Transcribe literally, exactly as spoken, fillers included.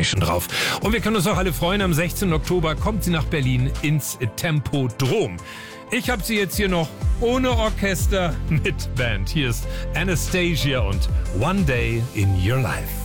mich schon drauf. Und wir können uns auch alle freuen, am sechzehnten Oktober kommt sie nach Berlin ins Tempodrom. Ich habe sie jetzt hier noch ohne Orchester mit Band. Hier ist Anastasia und One Day in Your Life.